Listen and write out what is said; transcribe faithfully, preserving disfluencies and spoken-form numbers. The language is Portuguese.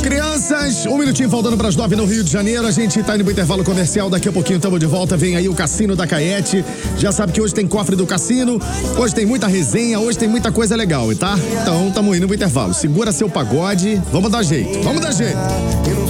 Crianças, um minutinho faltando para as nove no Rio de Janeiro. A gente tá indo pro intervalo comercial. Daqui a pouquinho estamos de volta. Vem aí o Cassino da Caete. Já sabe que hoje tem cofre do Cassino. Hoje tem muita resenha. Hoje tem muita coisa legal, tá? Então, estamos indo pro intervalo. Segura seu pagode. Vamos dar jeito. Vamos dar jeito.